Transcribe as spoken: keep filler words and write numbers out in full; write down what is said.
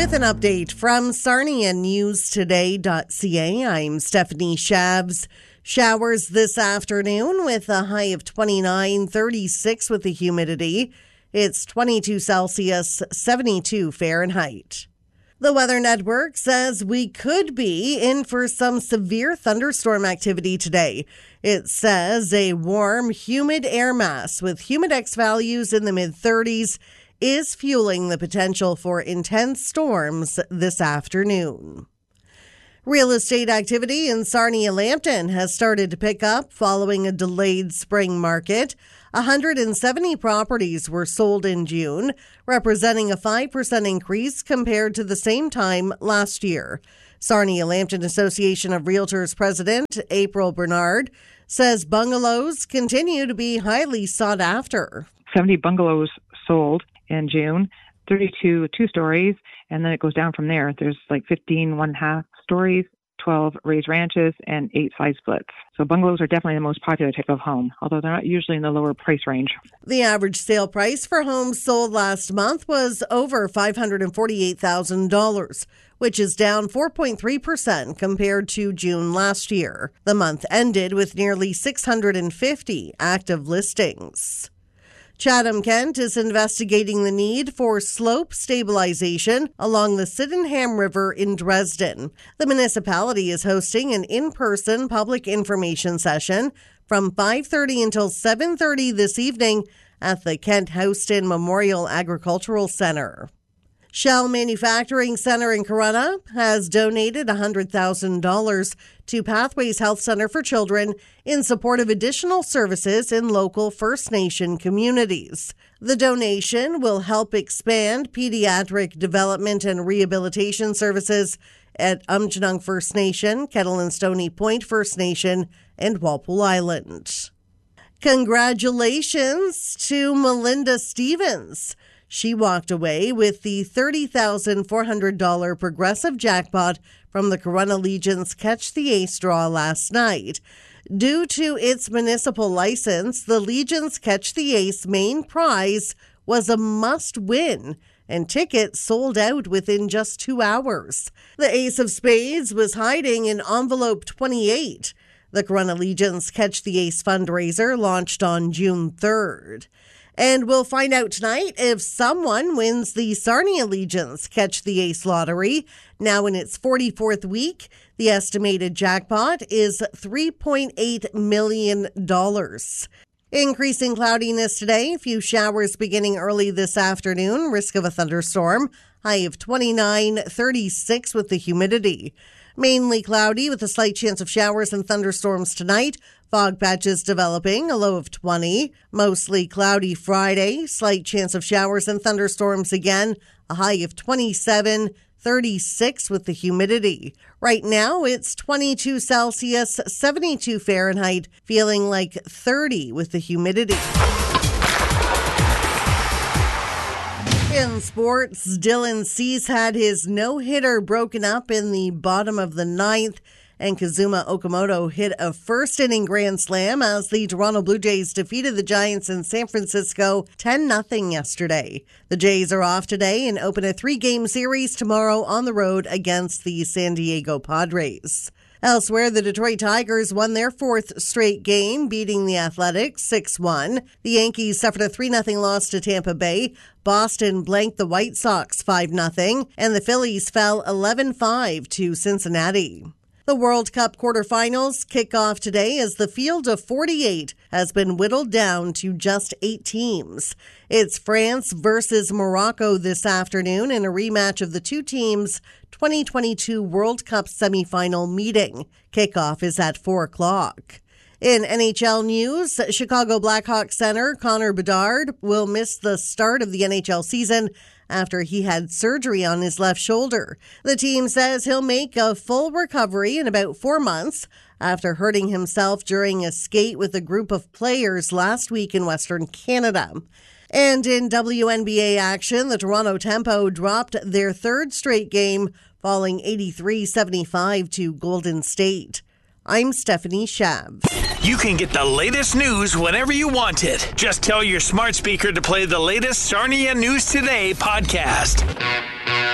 With an update from Sarnia News Today dot C A, I'm Stephanie Shabs. Showers this afternoon with a high of twenty-nine, thirty-six with the humidity. It's twenty-two Celsius, seventy-two Fahrenheit. The Weather Network says we could be in for some severe thunderstorm activity today. It says a warm, humid air mass with humidex values in the mid-thirties is fueling the potential for intense storms this afternoon. Real estate activity in Sarnia-Lambton has started to pick up following a delayed spring market. one hundred seventy properties were sold in June, representing a five percent increase compared to the same time last year. Sarnia-Lambton Association of Realtors President April Bernard says bungalows continue to be highly sought after. seventy bungalows sold in June, thirty-two two stories, and then it goes down from there. There's like fifteen one half stories, twelve raised ranches, and eight side splits. So bungalows are definitely the most popular type of home, although they're not usually in the lower price range. The average sale price for homes sold last month was over five hundred forty-eight thousand dollars, which is down four point three percent compared to June last year. The month ended with nearly six hundred fifty active listings. Chatham-Kent is investigating the need for slope stabilization along the Sydenham River in Dresden. The municipality is hosting an in-person public information session from five thirty until seven thirty this evening at the Kent Houston Memorial Agricultural Center. Shell Manufacturing Center in Corunna has donated one hundred thousand dollars to Pathways Health Center for Children in support of additional services in local First Nation communities. The donation will help expand pediatric development and rehabilitation services at Umjanung First Nation, Kettle and Stony Point First Nation, and Walpole Island. Congratulations to Melinda Stevens. She walked away with the thirty thousand four hundred dollars progressive jackpot from the Corunna Legion's Catch the Ace draw last night. Due to its municipal license, the Legion's Catch the Ace main prize was a must-win, and tickets sold out within just two hours. The Ace of Spades was hiding in envelope twenty-eight. The Corunna Legion's Catch the Ace fundraiser launched on June third. And we'll find out tonight if someone wins the Sarnia Legion's Catch the Ace lottery. Now in its forty-fourth week, the estimated jackpot is three point eight million dollars. Increasing cloudiness today, a few showers beginning early this afternoon, risk of a thunderstorm, high of twenty-nine, thirty-six with the humidity. Mainly cloudy with a slight chance of showers and thunderstorms tonight. Fog patches developing, a low of twenty. Mostly cloudy Friday, slight chance of showers and thunderstorms again, a high of twenty-seven, thirty-six with the humidity. Right now, it's twenty-two Celsius, seventy-two Fahrenheit, feeling like thirty with the humidity. In sports, Dylan Cease had his no-hitter broken up in the bottom of the ninth, and Kazuma Okamoto hit a first-inning grand slam as the Toronto Blue Jays defeated the Giants in San Francisco ten nothing yesterday. The Jays are off today and open a three-game series tomorrow on the road against the San Diego Padres. Elsewhere, the Detroit Tigers won their fourth straight game, beating the Athletics six one. The Yankees suffered a three nothing loss to Tampa Bay. Boston blanked the White Sox five nothing, and the Phillies fell eleven five to Cincinnati. The World Cup quarterfinals kick off today as the field of forty-eight has been whittled down to just eight teams. It's France versus Morocco this afternoon in a rematch of the two teams' twenty twenty-two World Cup semifinal meeting. Kickoff is at four o'clock. In N H L news, Chicago Blackhawks center Connor Bedard will miss the start of the N H L season after he had surgery on his left shoulder. The team says he'll make a full recovery in about four months after hurting himself during a skate with a group of players last week in Western Canada. And in W N B A action, the Toronto Tempo dropped their third straight game, falling eighty-three seventy-five to Golden State. I'm Stephanie Shabs. You can get the latest news whenever you want it. Just tell your smart speaker to play the latest Sarnia News Today podcast.